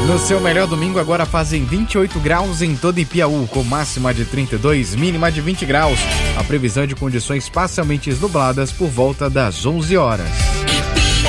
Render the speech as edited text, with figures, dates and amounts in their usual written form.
No seu melhor domingo, agora fazem 28 graus em todo Ipiaú, com máxima de 32, mínima de 20 graus. A previsão é de condições parcialmente nubladas por volta das 11 horas.